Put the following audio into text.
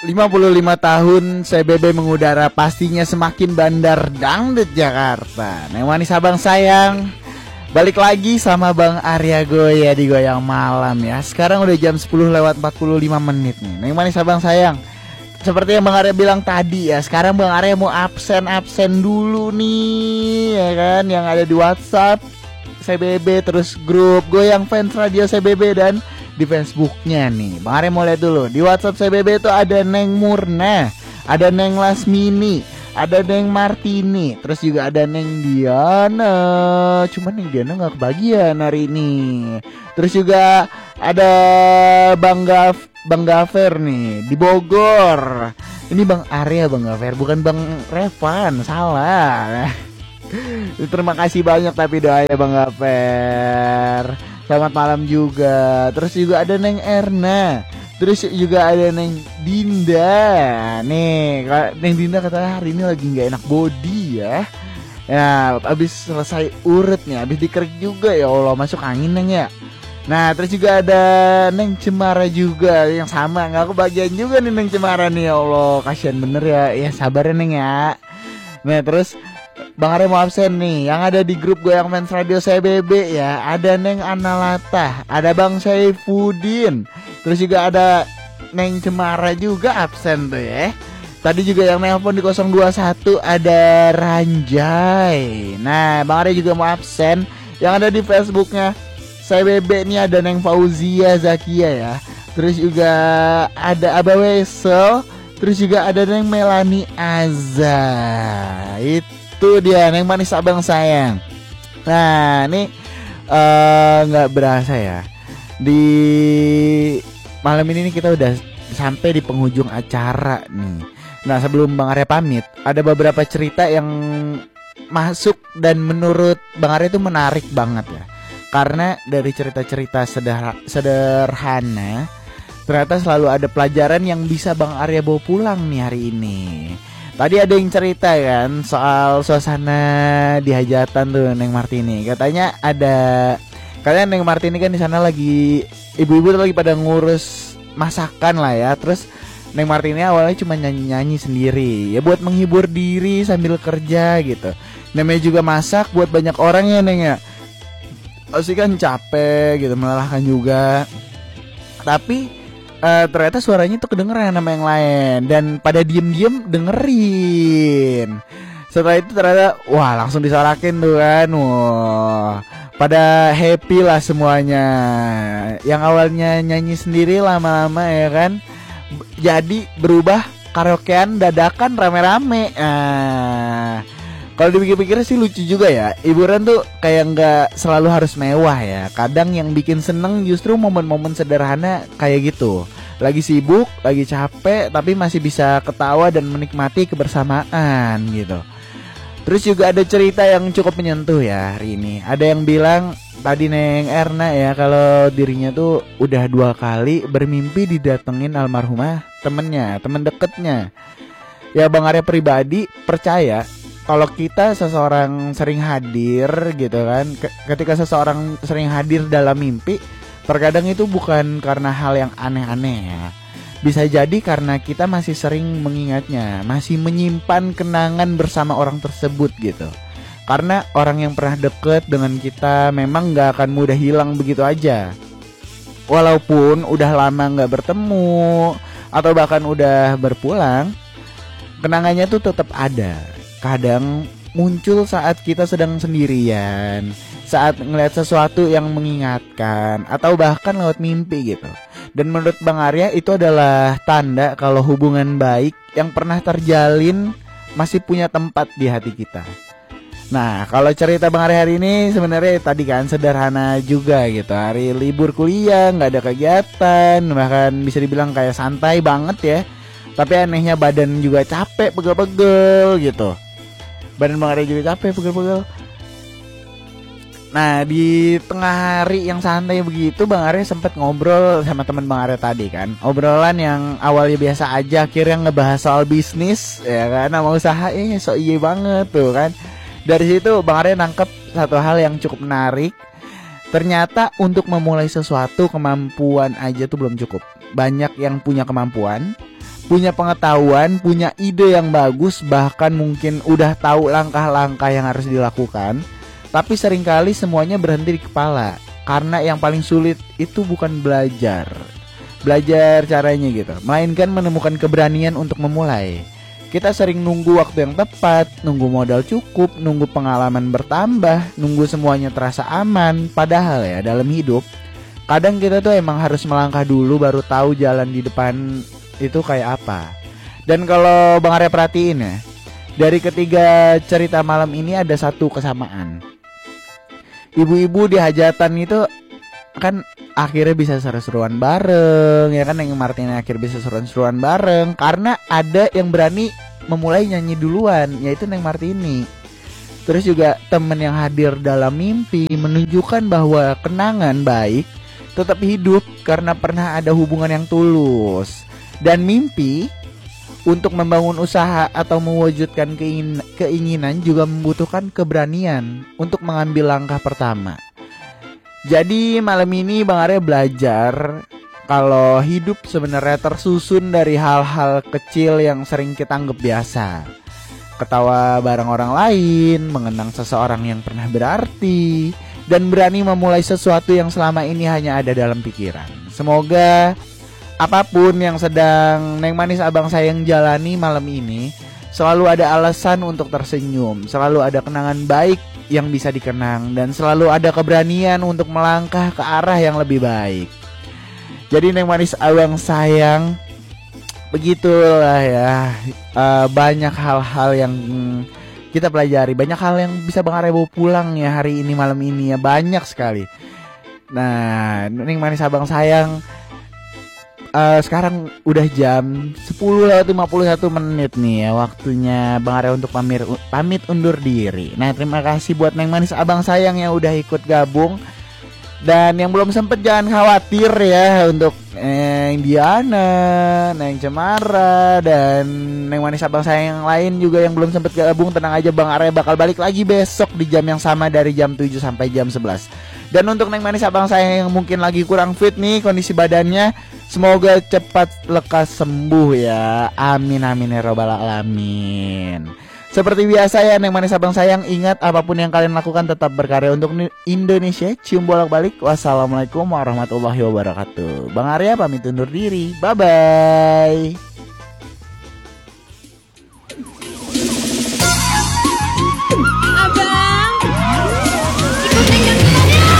55 tahun CBB mengudara, pastinya semakin bandar dangdut Jakarta. Neng manis abang sayang, balik lagi sama Bang Arya Goya di Goyang Malam ya. Sekarang udah jam 10 lewat 45 menit nih. Neng manis abang sayang, seperti yang Bang Arya bilang tadi ya, sekarang Bang Arya mau absen dulu nih ya kan, yang ada di WhatsApp CBB, terus grup Goyang Fans Radio CBB, dan di Facebooknya nih. Bang Arya mau lihat dulu. Di WhatsApp CBB itu ada Neng Murna, ada Neng Lasmini, ada Neng Martini, terus juga ada Neng Diana. Cuman Neng Diana gak kebagian hari ini. Terus juga ada Bang Gafer nih di Bogor. Ini Bang Arya Bang Gafer, bukan Bang Revan, salah. Terima kasih banyak tapi doanya Bang Gafer. Selamat malam juga. Terus juga ada Neng Erna, terus juga ada Neng Dinda. Nih, Neng Dinda katanya hari ini lagi gak enak body ya. Ya, abis selesai urut nih, abis dikerek juga, ya Allah, masuk angin Neng ya. Nah, terus juga ada Neng Cemara juga, yang sama, gak kebagian juga nih Neng Cemara nih, ya Allah, kasihan bener ya. Ya sabar ya Neng ya. Nah, terus Bang Arya mau absen nih. Yang ada di grup Goyang Fans Radio CBB ya, ada Neng Analata, ada Bang Saifuddin, terus juga ada Neng Cemara juga absen tuh ya. Tadi juga yang nelpon di 021 ada Ranjay. Nah, Bang Arya juga mau absen. Yang ada di Facebooknya CBB ini ada Neng Fauzia Zakia ya, terus juga ada Aba Wesel, terus juga ada Neng Melani Azza. Itu dia Neng manis abang sayang. Nah ini gak berasa ya, di malam ini nih kita udah sampai di penghujung acara nih. Nah sebelum Bang Arya pamit, ada beberapa cerita yang masuk dan menurut Bang Arya itu menarik banget ya. Karena dari cerita-cerita sederhana, ternyata selalu ada pelajaran yang bisa Bang Arya bawa pulang nih hari ini. Tadi ada yang cerita kan soal suasana di hajatan tuh Neng Martini. Katanya Neng Martini kan di sana lagi, ibu-ibu tuh lagi pada ngurus masakan lah ya. Terus Neng Martini awalnya cuma nyanyi-nyanyi sendiri ya buat menghibur diri sambil kerja gitu. Namanya juga masak buat banyak orang ya Neng ya. Pasti kan capek gitu, melelahkan juga. Tapi ternyata suaranya tuh kedengeran sama yang lain, dan pada diem-diem dengerin. Setelah itu ternyata wah langsung disorakin tuh kan. Wah, pada happy lah semuanya. Yang awalnya nyanyi sendiri lama-lama ya kan jadi berubah karaokean dadakan rame-rame. Kalau dipikir-pikir sih lucu juga ya. Hiburan tuh kayak nggak selalu harus mewah ya. Kadang yang bikin seneng justru momen-momen sederhana kayak gitu. Lagi sibuk, lagi capek, tapi masih bisa ketawa dan menikmati kebersamaan gitu. Terus juga ada cerita yang cukup menyentuh ya hari ini. Ada yang bilang tadi Neng Erna ya, kalau dirinya tuh udah 2 kali bermimpi didatengin almarhumah temen deketnya. Ya Bang Arya pribadi percaya kalau kita seseorang sering hadir gitu kan, ketika seseorang sering hadir dalam mimpi, terkadang itu bukan karena hal yang aneh-aneh ya. Bisa jadi karena kita masih sering mengingatnya, masih menyimpan kenangan bersama orang tersebut gitu. Karena orang yang pernah deket dengan kita memang gak akan mudah hilang begitu aja. Walaupun udah lama gak bertemu atau bahkan udah berpulang, kenangannya tuh tetap ada. Kadang muncul saat kita sedang sendirian, saat ngeliat sesuatu yang mengingatkan, atau bahkan lewat mimpi gitu. Dan menurut Bang Arya itu adalah tanda kalau hubungan baik yang pernah terjalin masih punya tempat di hati kita. Nah kalau cerita Bang Arya hari ini sebenarnya tadi kan sederhana juga gitu. Hari libur kuliah, gak ada kegiatan, bahkan bisa dibilang kayak santai banget ya. Tapi anehnya badan juga capek, pegel-pegel gitu. Badan Bang Arya juga capek, pegel-pegel. Nah di tengah hari yang santai begitu, Bang Arya sempat ngobrol sama teman Bang Arya tadi kan. Obrolan yang awalnya biasa aja, akhirnya ngebahas soal bisnis ya kan, sama usaha. So iya banget tuh kan. Dari situ Bang Arya nangkep satu hal yang cukup menarik. Ternyata untuk memulai sesuatu kemampuan aja tuh belum cukup. Banyak yang punya kemampuan, punya pengetahuan, punya ide yang bagus, bahkan mungkin udah tahu langkah-langkah yang harus dilakukan. Tapi seringkali semuanya berhenti di kepala. Karena yang paling sulit itu bukan belajar caranya gitu, melainkan menemukan keberanian untuk memulai. Kita sering nunggu waktu yang tepat, nunggu modal cukup, nunggu pengalaman bertambah, nunggu semuanya terasa aman. Padahal ya dalam hidup kadang kita tuh emang harus melangkah dulu baru tahu jalan di depan itu kayak apa. Dan kalau Bang Arya perhatiin ya, dari ketiga cerita malam ini ada satu kesamaan. Ibu-ibu di hajatan itu kan akhirnya bisa seru-seruan bareng, ya kan, yang Martina akhirnya bisa seru-seruan bareng karena ada yang berani memulai nyanyi duluan, yaitu Neng Martini. Terus juga temen yang hadir dalam mimpi menunjukkan bahwa kenangan baik tetap hidup karena pernah ada hubungan yang tulus. Dan mimpi untuk membangun usaha atau mewujudkan keinginan juga membutuhkan keberanian untuk mengambil langkah pertama. Jadi malam ini Bang Arya belajar kalau hidup sebenarnya tersusun dari hal-hal kecil yang sering kita anggap biasa. Ketawa bareng orang lain, mengenang seseorang yang pernah berarti, dan berani memulai sesuatu yang selama ini hanya ada dalam pikiran. Semoga apapun yang sedang Neng Manis Abang Sayang jalani malam ini, selalu ada alasan untuk tersenyum, selalu ada kenangan baik yang bisa dikenang, dan selalu ada keberanian untuk melangkah ke arah yang lebih baik. Jadi Neng Manis Abang Sayang, begitulah ya, banyak hal-hal yang kita pelajari, banyak hal yang bisa Bang Arya bawa pulang ya hari ini, malam ini ya, banyak sekali. Nah Neng Manis Abang Sayang, sekarang udah jam 10:51 nih ya, waktunya Bang Arya untuk pamit undur diri. Nah terima kasih buat Neng Manis Abang Sayang yang udah ikut gabung. Dan yang belum sempet jangan khawatir ya, untuk Neng Diana, Neng Cemara, dan Neng Manis Abang Sayang yang lain juga yang belum sempet gabung, tenang aja, Bang Arya bakal balik lagi besok di jam yang sama dari jam 7 sampai jam 11. Dan untuk Neng Manis Abang Sayang yang mungkin lagi kurang fit nih kondisi badannya, semoga cepat lekas sembuh ya. Amin amin ya robbal alamin. Seperti biasa ya Neng Manis Abang Sayang, ingat apapun yang kalian lakukan tetap berkarya untuk Indonesia. Cium bolak-balik. Wassalamualaikum warahmatullahi wabarakatuh. Bang Arya pamit undur diri. Bye bye.